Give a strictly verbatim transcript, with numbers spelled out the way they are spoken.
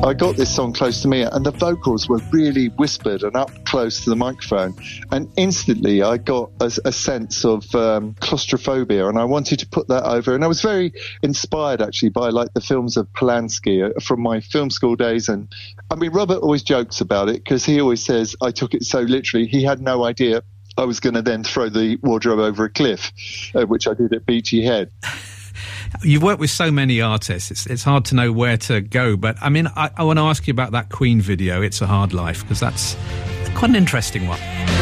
I got this song Close to Me, and the vocals were really whispered and up close to the microphone. And instantly I got a, a sense of um, claustrophobia, and I wanted to put that over. And I was very inspired, actually, by like the films of Polanski uh, from my film school days. And I mean, Robert always jokes about it because he always says I took it so literally. He had no idea I was going to then throw the wardrobe over a cliff, uh, which I did at Beachy Head. You've worked with so many artists, it's, it's hard to know where to go. But, I mean, I, I want to ask you about that Queen video, It's a Hard Life, because that's quite an interesting one.